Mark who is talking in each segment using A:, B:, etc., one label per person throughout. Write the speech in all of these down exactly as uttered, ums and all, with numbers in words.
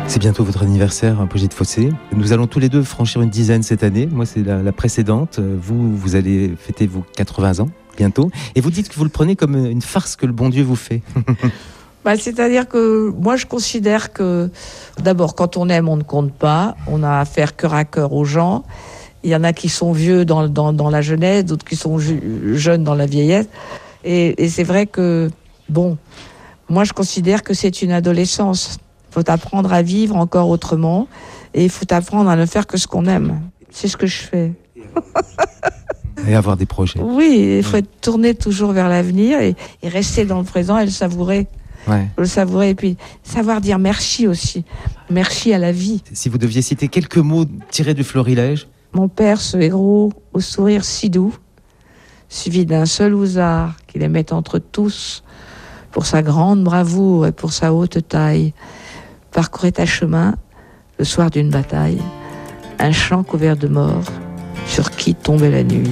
A: C'est bientôt votre anniversaire, Brigitte Fossé. Nous allons tous les deux franchir une dizaine cette année. Moi, c'est la, la précédente. Vous, vous allez fêter vos quatre-vingts ans bientôt. Et vous dites que vous le prenez comme une farce que le bon Dieu vous fait.
B: Bah, c'est-à-dire que moi, je considère que, d'abord, quand on aime, on ne compte pas. On a affaire cœur à cœur aux gens. Il y en a qui sont vieux dans, dans, dans la jeunesse, d'autres qui sont ju- jeunes dans la vieillesse. Et, et c'est vrai que, bon, moi, je considère que c'est une adolescence. Il faut apprendre à vivre encore autrement et il faut apprendre à ne faire que ce qu'on aime. C'est ce que je fais.
A: Et avoir des projets.
B: Oui, il faut être tourné toujours vers l'avenir et, et rester dans le présent et le savourer.
A: Ouais.
B: Le savourer et puis savoir dire merci aussi. Merci à la vie.
A: Si vous deviez citer quelques mots tirés du florilège.
B: Mon père, ce héros au sourire si doux, suivi d'un seul ousard qu'il aimait entre tous, pour sa grande bravoure et pour sa haute taille, parcourait à chemin, le soir d'une bataille, un champ couvert de morts, sur qui tombait la nuit.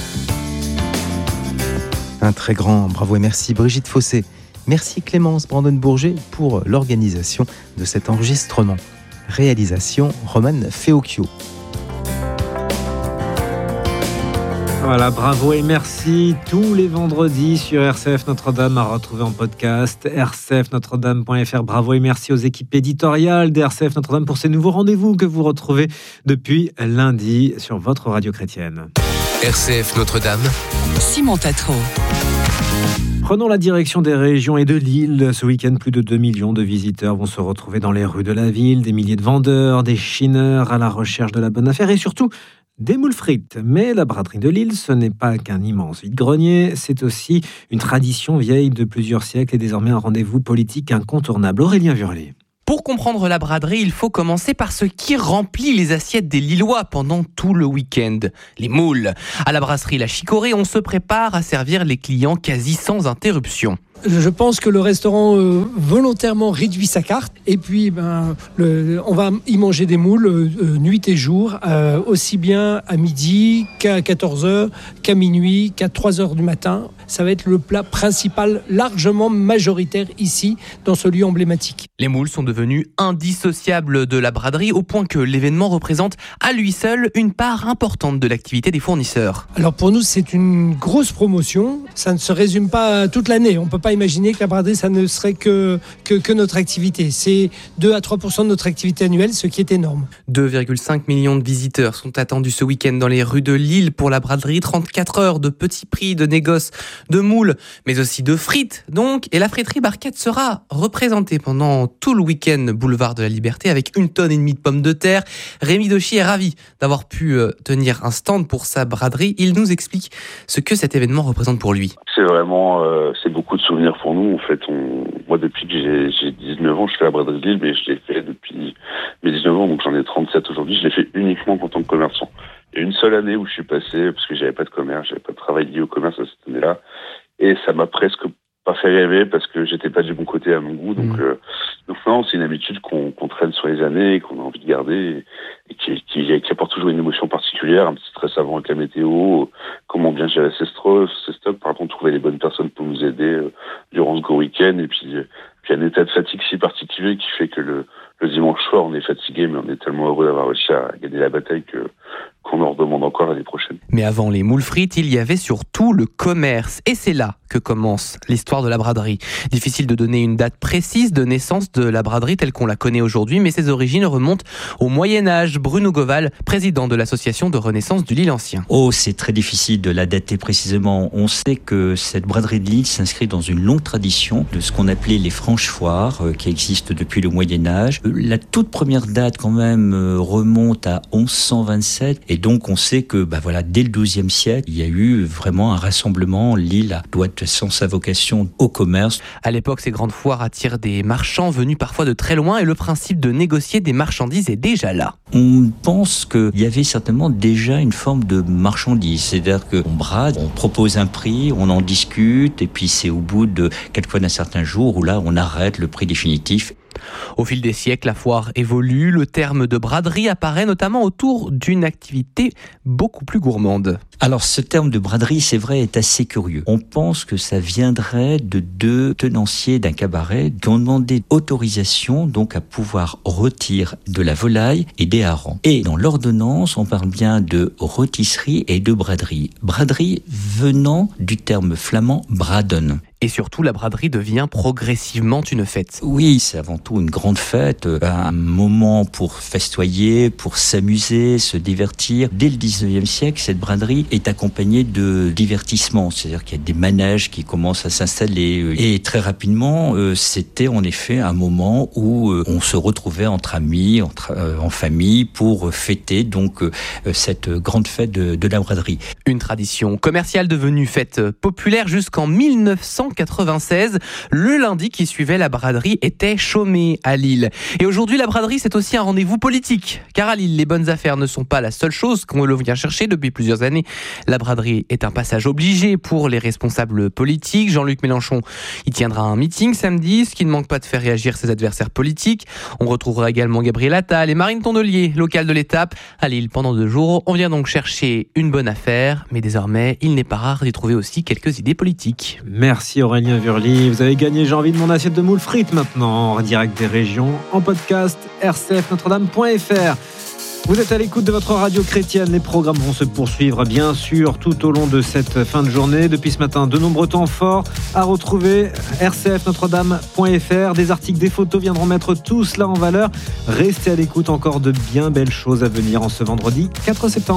A: Un très grand bravo et merci Brigitte Fossé. Merci Clémence Brandon-Bourget pour l'organisation de cet enregistrement. Réalisation Romane Feocchio.
C: Voilà, bravo et merci. Tous les vendredis sur R C F Notre-Dame à retrouver en podcast, r c f notre dame point f r. Bravo et merci aux équipes éditoriales de R C F Notre-Dame pour ces nouveaux rendez-vous que vous retrouvez depuis lundi sur votre radio chrétienne.
D: R C F Notre-Dame,
E: Simon Tatro.
C: Prenons la direction des régions et de l'île. Ce week-end, plus de deux millions de visiteurs vont se retrouver dans les rues de la ville. Des milliers de vendeurs, des chineurs à la recherche de la bonne affaire et surtout des moules frites. Mais la braderie de Lille, ce n'est pas qu'un immense vide-grenier, c'est aussi une tradition vieille de plusieurs siècles et désormais un rendez-vous politique incontournable. Aurélien Vurlet.
F: Pour comprendre la braderie, il faut commencer par ce qui remplit les assiettes des Lillois pendant tout le week-end, les moules. À la brasserie La Chicorée, on se prépare à servir les clients quasi sans interruption.
G: Je pense que le restaurant euh, volontairement réduit sa carte et puis ben, le, on va y manger des moules euh, nuit et jour, euh, aussi bien à midi qu'à quatorze heures, qu'à minuit, qu'à trois heures du matin. Ça va être le plat principal largement majoritaire ici, dans ce lieu emblématique.
F: Les moules sont devenus indissociables de la braderie au point que l'événement représente à lui seul une part importante de l'activité des fournisseurs.
G: Alors pour nous, c'est une grosse promotion. Ça ne se résume pas toute l'année. On ne peut pas imaginer que la braderie, ça ne serait que, que, que notre activité. C'est deux à trois pour cent de notre activité annuelle, ce qui est énorme.
F: deux virgule cinq millions de visiteurs sont attendus ce week-end dans les rues de Lille pour la braderie. trente-quatre heures de petits prix, de négoce, de moules, mais aussi de frites. Donc, et la friterie Barquette sera représentée pendant tout le week-end boulevard de la Liberté avec une tonne et demie de pommes de terre. Rémi Dochy est ravi d'avoir pu euh, tenir un stand pour sa braderie. Il nous explique ce que cet événement représente pour lui.
H: C'est vraiment, euh, c'est beaucoup de souvenirs pour nous. En fait, on, moi depuis que j'ai, j'ai dix-neuf ans, je fais la braderie de Lille, mais je l'ai fait depuis mes dix-neuf ans, donc j'en ai trente-sept aujourd'hui. Je l'ai fait uniquement en tant que commerçant. Il y a une seule année où je suis passé, parce que j'avais pas de commerce, j'avais pas de travail lié au commerce à cette année-là, et ça m'a presque pas fait rêver parce que j'étais pas du bon côté à mon goût. Donc, mmh. euh, donc non, c'est une habitude qu'on, qu'on traîne sur les années et qu'on a envie de garder et, et qui, qui, qui apporte toujours une émotion particulière, un petit stress avant avec la météo, comment bien gérer ses stocks, ses stocks, par contre trouver les bonnes personnes pour nous aider euh, durant ce gros week-end et puis, euh, puis un état de fatigue si particulier qui fait que le, le dimanche soir on est fatigué mais on est tellement heureux d'avoir réussi à gagner la bataille que qu'on en redemande encore l'année prochaine.
F: Mais avant les moules frites, il y avait surtout le commerce. Et c'est là que commence l'histoire de la braderie. Difficile de donner une date précise de naissance de la braderie telle qu'on la connaît aujourd'hui, mais ses origines remontent au Moyen-Âge. Bruno Goval, président de l'association de Renaissance du Lille Ancien.
I: Oh, c'est très difficile de la dater précisément. On sait que cette braderie de Lille s'inscrit dans une longue tradition de ce qu'on appelait les franches foires, euh, qui existent depuis le Moyen-Âge. La toute première date, quand même, euh, remonte à onze cent vingt-sept. Et donc, on sait que, bah voilà, dès le douzième siècle, il y a eu vraiment un rassemblement. Lille doit être sans sa vocation au commerce.
F: À l'époque, ces grandes foires attirent des marchands venus parfois de très loin et le principe de négocier des marchandises est déjà là.
I: On pense qu'il y avait certainement déjà une forme de marchandise. C'est-à-dire qu'on brade, on propose un prix, on en discute et puis c'est au bout de quelquefois d'un certain jour où là, on arrête le prix définitif.
F: Au fil des siècles, la foire évolue. Le terme de braderie apparaît notamment autour d'une activité beaucoup plus gourmande.
I: Alors ce terme de braderie, c'est vrai, est assez curieux. On pense que ça viendrait de deux tenanciers d'un cabaret qui ont demandé autorisation donc à pouvoir rôtir de la volaille et des harengs. Et dans l'ordonnance, on parle bien de rôtisserie et de braderie. Braderie venant du terme flamand braden.
F: Et surtout, la braderie devient progressivement une fête.
I: Oui, c'est avant tout une grande fête, un moment pour festoyer, pour s'amuser, se divertir. Dès le dix-neuvième siècle, cette braderie est accompagnée de divertissements, c'est-à-dire qu'il y a des manèges qui commencent à s'installer. Et très rapidement, c'était en effet un moment où on se retrouvait entre amis, entre, euh, en famille, pour fêter donc cette grande fête de, de la braderie.
F: Une tradition commerciale devenue fête populaire jusqu'en mille neuf cent quatre-vingt-seize. Le lundi qui suivait, la braderie était chômée à Lille. Et aujourd'hui, la braderie, c'est aussi un rendez-vous politique. Car à Lille, les bonnes affaires ne sont pas la seule chose qu'on vient chercher depuis plusieurs années. La braderie est un passage obligé pour les responsables politiques. Jean-Luc Mélenchon y tiendra un meeting samedi, ce qui ne manque pas de faire réagir ses adversaires politiques. On retrouvera également Gabriel Attal et Marine Tondelier, locale de l'étape, à Lille pendant deux jours. On vient donc chercher une bonne affaire, mais désormais, il n'est pas rare d'y trouver aussi quelques idées politiques.
C: Merci Aurélien Wurly. Vous avez gagné J'ai envie de mon assiette de moules frites maintenant, en direct des régions, en podcast, r c f notre dame point f r. Vous êtes à l'écoute de votre radio chrétienne. Les programmes vont se poursuivre, bien sûr, tout au long de cette fin de journée. Depuis ce matin, de nombreux temps forts à retrouver. r c f notre dame point f r. Des articles, des photos viendront mettre tout cela en valeur. Restez à l'écoute, encore de bien belles choses à venir en ce vendredi quatre septembre.